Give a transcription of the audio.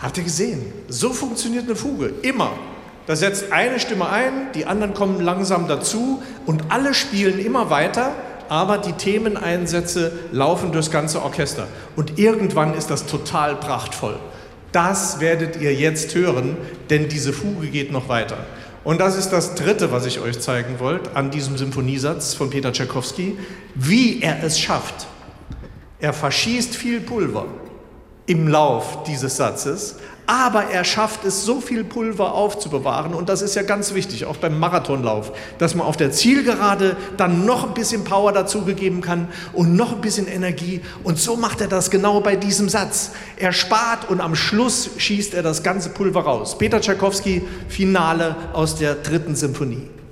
Habt ihr gesehen? So funktioniert eine Fuge. Immer. Da setzt eine Stimme ein, die anderen kommen langsam dazu und alle spielen immer weiter, aber die Themeneinsätze laufen durchs ganze Orchester. Und irgendwann ist das total prachtvoll. Das werdet ihr jetzt hören, denn diese Fuge geht noch weiter. Und das ist das Dritte, was ich euch zeigen wollte an diesem Symphoniesatz von Peter Tschaikowski, wie er es schafft. Er verschießt viel Pulver im Lauf dieses Satzes, aber er schafft es, so viel Pulver aufzubewahren, und das ist ja ganz wichtig, auch beim Marathonlauf, dass man auf der Zielgerade dann noch ein bisschen Power dazugeben kann und noch ein bisschen Energie, und so macht er das genau bei diesem Satz. Er spart und am Schluss schießt er das ganze Pulver raus. Peter Tschaikowski, Finale aus der 3. Symphonie.